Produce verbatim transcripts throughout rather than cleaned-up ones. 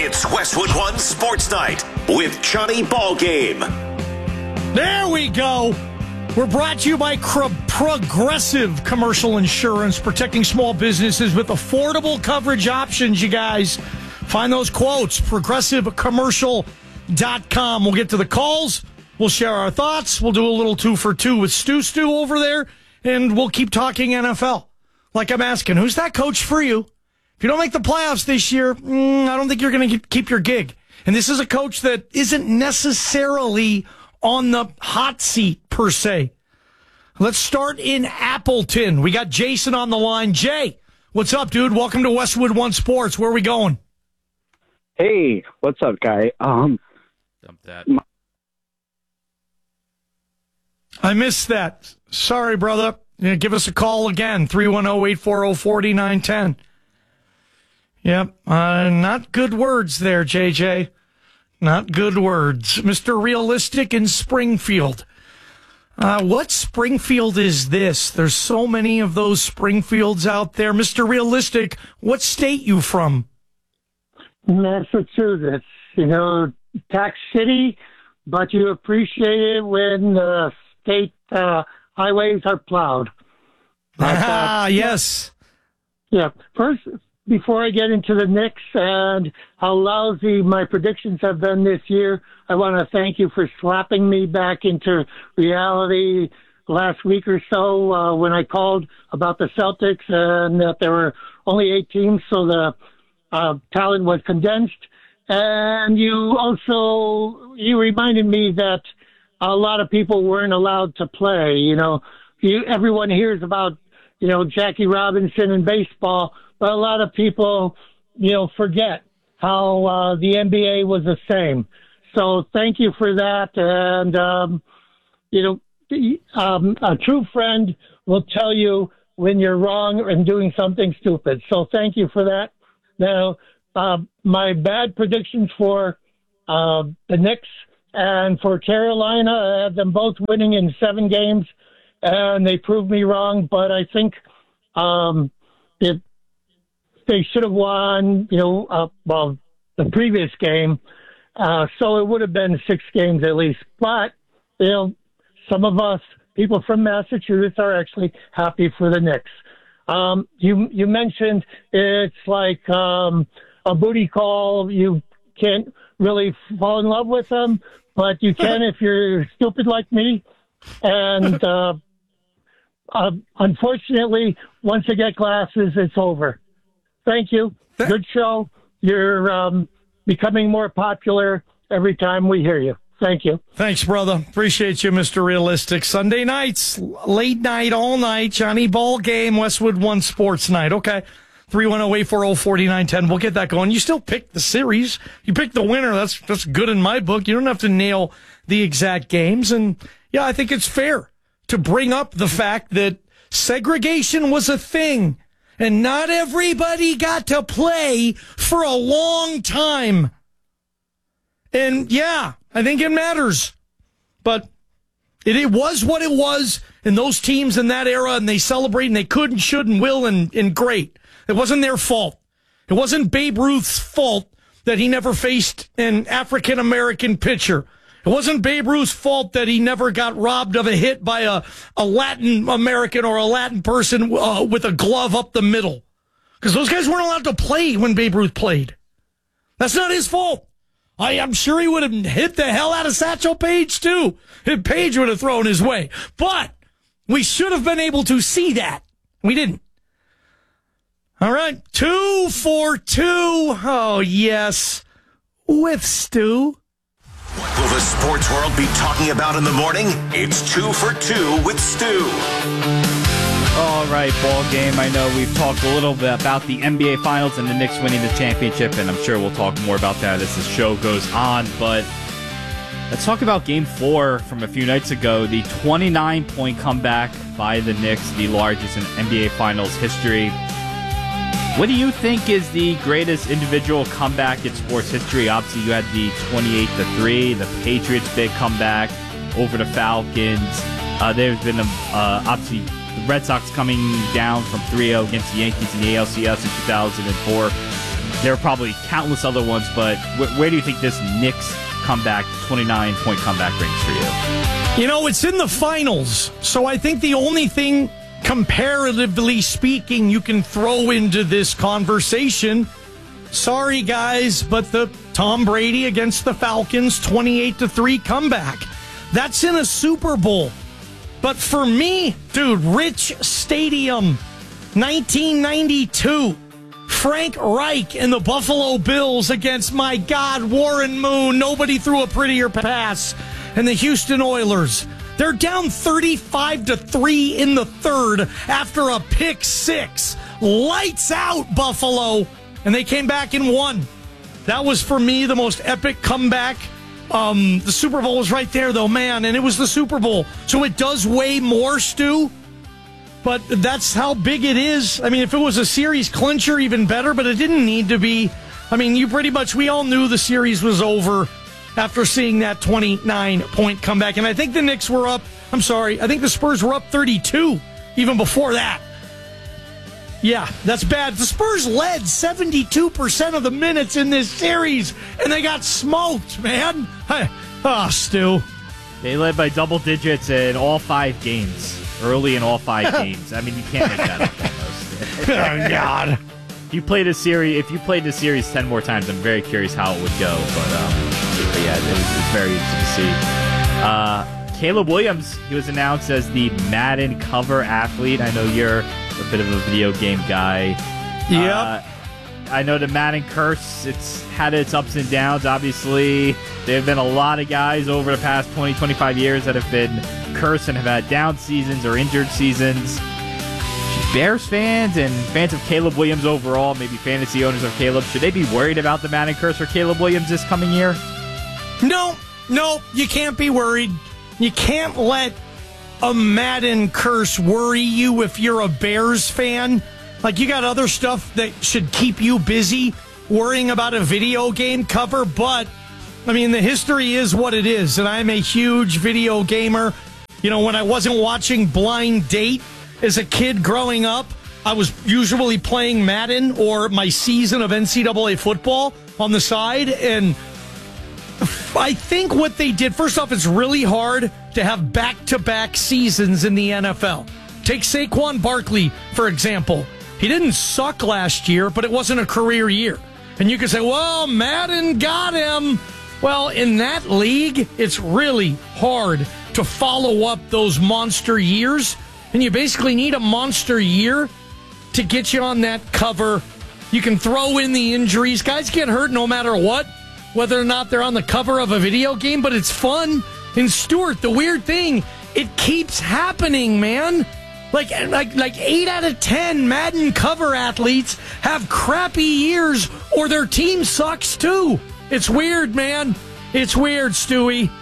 It's Westwood One Sports Night with Johnny Ballgame. There we go. We're brought to you by Cro- Progressive Commercial Insurance, protecting small businesses with affordable coverage options, you guys. Find those quotes, progressive commercial dot com. We'll get to the calls. We'll share our thoughts. We'll do a little two for two with Stu Stu over there, and we'll keep talking N F L. Like I'm asking, who's that coach for you? If you don't make the playoffs this year, mm, I don't think you're going to keep your gig. And this is a coach that isn't necessarily on the hot seat, per se. Let's start in Appleton. We got Jason on the line. Jay, what's up, dude? Welcome to Westwood One Sports. Where are we going? Hey, what's up, guy? Um, Dump that. My- I missed that. Sorry, brother. Yeah, give us a call again, three one zero, eight four zero, four nine one zero. Yep, uh, not good words there, J J. Not good words. Mister Realistic in Springfield. Uh, what Springfield is this? There's so many of those Springfields out there. Mister Realistic, what state you from? Massachusetts. You know, tax city, but you appreciate it when the state uh, highways are plowed. But, uh, Ah, yes. Yeah. First, before I get into the Knicks and how lousy my predictions have been this year, I want to thank you for slapping me back into reality last week or so uh, when I called about the Celtics and that there were only eight teams, so the uh, talent was condensed. And you also, you reminded me that a lot of people weren't allowed to play. You know, you, everyone hears about, you know, Jackie Robinson in baseball, but a lot of people, you know, forget how uh, the N B A was the same. So thank you for that. And, um, you know, um, a true friend will tell you when you're wrong and doing something stupid. So thank you for that. Now, uh, my bad predictions for uh, the Knicks and for Carolina, I had them both winning in seven games, and they proved me wrong. But I think um, it, they should have won, you know, uh, well, the previous game. Uh, so it would have been six games at least. But, you know, some of us, people from Massachusetts, are actually happy for the Knicks. Um, you you mentioned it's like um, a booty call. You can't really fall in love with them, but you can if you're stupid like me. And uh, uh, unfortunately, once you get glasses, it's over. Thank you. Good show. You're um, becoming more popular every time we hear you. Thank you. Thanks, brother. Appreciate you, Mister Realistic. Sunday nights, late night, all night, Johnny Ballgame, Westwood One Sports Night. Okay. three one zero, eight four zero, four nine one zero. We'll get that going. You still pick the series. You pick the winner. That's that's good in my book. You don't have to nail the exact games. And, yeah, I think it's fair to bring up the fact that segregation was a thing, and not everybody got to play for a long time. And, yeah, I think it matters. But it, it was what it was, and those teams in that era, and they celebrate, and they could and should and will, and, and great. It wasn't their fault. It wasn't Babe Ruth's fault that he never faced an African-American pitcher. It wasn't Babe Ruth's fault that he never got robbed of a hit by a, a Latin American or a Latin person uh, with a glove up the middle. Because those guys weren't allowed to play when Babe Ruth played. That's not his fault. I, I'm sure he would have hit the hell out of Satchel Paige, too. If Paige would have thrown his way. But we should have been able to see that. We didn't. All right. Two for two. Oh, yes. With Stu. What will the sports world be talking about in the morning? It's two for two with Stu. All right, ball game. I know we've talked a little bit about the N B A Finals and the Knicks winning the championship, and I'm sure we'll talk more about that as the show goes on. But let's talk about Game four from a few nights ago, the twenty-nine point comeback by the Knicks, the largest in N B A Finals history. What do you think is the greatest individual comeback in sports history? Obviously, you had the twenty-eight to three, the Patriots' big comeback over the Falcons. Uh, there's been, a, uh, obviously, the Red Sox coming down from three oh against the Yankees in the A L C S in two thousand four. there are probably countless other ones, but wh- where do you think this Knicks comeback, twenty-nine point comeback ranks for you? You know, it's in the finals, so I think the only thing, comparatively speaking, you can throw into this conversation, sorry guys, but the Tom Brady against the Falcons twenty-eight to three comeback. That's in a Super Bowl. But for me, dude, Rich Stadium, nineteen ninety-two. Frank Reich and the Buffalo Bills against, my God, Warren Moon. Nobody threw a prettier pass. And the Houston Oilers. They're down thirty-five to three in the third after a pick six. Lights out, Buffalo. And they came back and won. That was, for me, the most epic comeback. Um, the Super Bowl was right there, though, man. And it was the Super Bowl. So it does weigh more, Stu. But that's how big it is. I mean, if it was a series clincher, even better, but it didn't need to be. I mean, you pretty much, we all knew the series was over after seeing that twenty-nine point comeback. And I think the Knicks were up, I'm sorry, I think the Spurs were up thirty-two even before that. Yeah, that's bad. The Spurs led seventy-two percent of the minutes in this series, and they got smoked, man. Ah, oh, Stu. They led by double digits in all five games. Early in all five games. I mean, you can't make that up almost. Oh, God. You played a series. If you played the series ten more times, I'm very curious how it would go. But, um, but yeah, it was, it was very interesting to see. Uh, Caleb Williams, he was announced as the Madden cover athlete. I know you're a bit of a video game guy. Yep. Uh, I know the Madden curse, it's had its ups and downs, obviously. There have been a lot of guys over the past twenty, twenty-five years that have been cursed and have had down seasons or injured seasons. Bears fans and fans of Caleb Williams overall, maybe fantasy owners of Caleb, should they be worried about the Madden curse for Caleb Williams this coming year? No, no, you can't be worried. You can't let a Madden curse worry you if you're a Bears fan. Like, you got other stuff that should keep you busy worrying about a video game cover, but, I mean, the history is what it is, and I'm a huge video gamer. You know, when I wasn't watching Blind Date as a kid growing up, I was usually playing Madden or my season of N C double A football on the side, and I think what they did, first off, it's really hard to have back-to-back seasons in the N F L. Take Saquon Barkley, for example. He didn't suck last year, but it wasn't a career year. And you could say, well, Madden got him. Well, in that league, it's really hard to follow up those monster years. And you basically need a monster year to get you on that cover. You can throw in the injuries. Guys get hurt no matter what, whether or not they're on the cover of a video game, but it's fun. And Stuart, the weird thing, it keeps happening, man. Like, like, like eight out of ten Madden cover athletes have crappy years or their team sucks too. It's weird, man. It's weird, Stewie.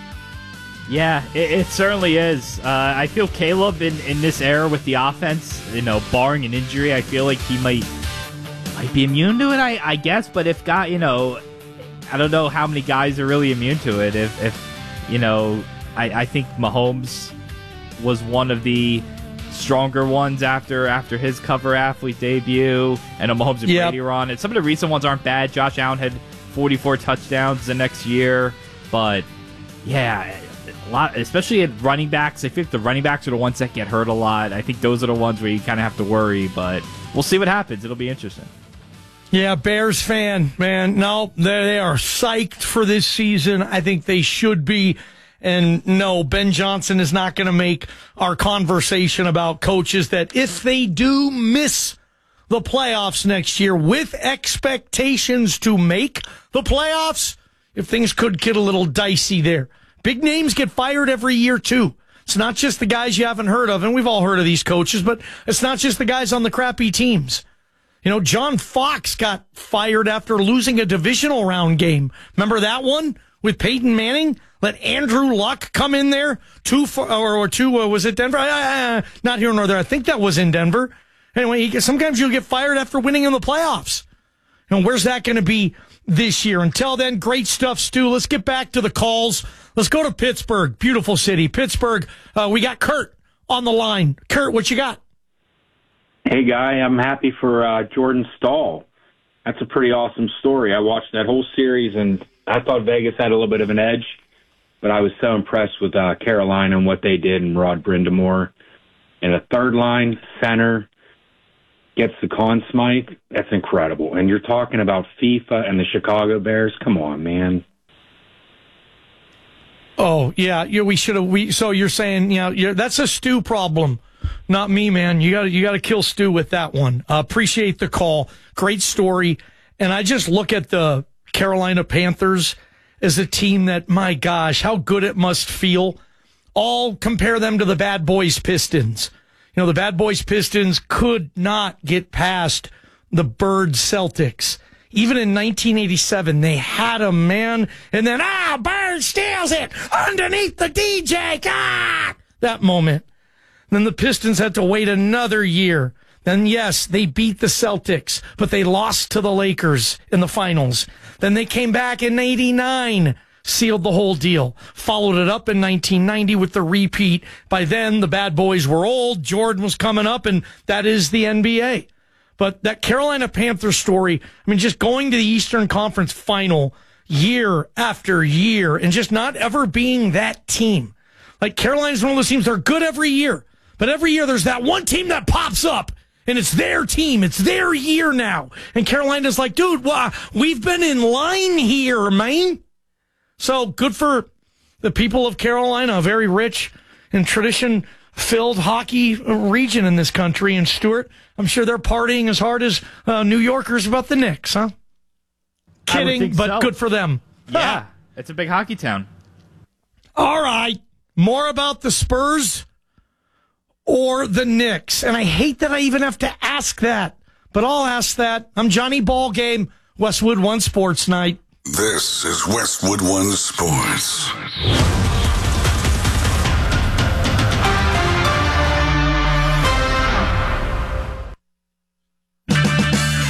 Yeah, it, it certainly is. Uh, I feel Caleb in, in this era with the offense, you know, barring an injury, I feel like he might might be immune to it, I, I guess. But if got, you know, I don't know how many guys are really immune to it. If, if you know, I, I think Mahomes was one of the stronger ones after after his cover athlete debut. And Mahomes and yep. Brady were on it. Some of the recent ones aren't bad. Josh Allen had forty-four touchdowns the next year. But, yeah, a lot, especially at running backs. I think the running backs are the ones that get hurt a lot. I think those are the ones where you kind of have to worry. But we'll see what happens. It'll be interesting. Yeah, Bears fan, man. No, they are psyched for this season. I think they should be. And no, Ben Johnson is not going to make our conversation about coaches that if they do miss the playoffs next year with expectations to make the playoffs, if things could get a little dicey there. Big names get fired every year, too. It's not just the guys you haven't heard of, and we've all heard of these coaches, but it's not just the guys on the crappy teams. You know, John Fox got fired after losing a divisional round game. Remember that one with Peyton Manning? Let Andrew Luck come in there. Two for, or, or two, uh, was it Denver? Uh, uh, not here nor there. I think that was in Denver. Anyway, he, sometimes you'll get fired after winning in the playoffs. And where's that going to be this year? Until then, great stuff, Stu. Let's get back to the calls. Let's go to Pittsburgh. Beautiful city. Pittsburgh, uh, we got Kurt on the line. Kurt, what you got? Hey, Guy, I'm happy for uh, Jordan Stahl. That's a pretty awesome story. I watched that whole series, and I thought Vegas had a little bit of an edge, but I was so impressed with uh, Carolina and what they did and Rod Brindamore. And a third-line center gets the Conn Smythe. That's incredible. And you're talking about FIFA and the Chicago Bears. Come on, man. Oh, yeah, yeah we should have. We So you're saying, you know, you're, that's a Stu problem. Not me, man. You got to you got to kill Stu with that one. Uh, appreciate the call. Great story. And I just look at the Carolina Panthers as a team that, my gosh, how good it must feel. All compare them to the Bad Boys Pistons. You know, the Bad Boys Pistons could not get past the Bird Celtics. Even in nineteen eighty-seven, they had a man, and then, ah, Bird steals it underneath the D J. Ah! That moment. Then the Pistons had to wait another year. Then, yes, they beat the Celtics, but they lost to the Lakers in the finals. Then they came back in eighty-nine, sealed the whole deal. Followed it up in nineteen ninety with the repeat. By then, the Bad Boys were old. Jordan was coming up, and that is the N B A. But that Carolina Panthers story, I mean, just going to the Eastern Conference final year after year and just not ever being that team. Like, Carolina's one of those teams that are good every year. But every year there's that one team that pops up, and it's their team. It's their year now. And Carolina's like, dude, well, we've been in line here, man. So good for the people of Carolina, a very rich and tradition-filled hockey region in this country. And Stuart, I'm sure they're partying as hard as uh, New Yorkers about the Knicks, huh? Kidding, but so. good for them. Yeah, it's a big hockey town. All right, more about the Spurs or the Knicks. And I hate that I even have to ask that, but I'll ask that. I'm Johnny Ballgame, Westwood One Sports Night. This is Westwood One Sports.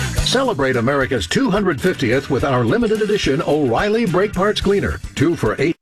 Celebrate America's two hundred fiftieth with our limited edition O'Reilly Brake Parts Cleaner. Two for eight.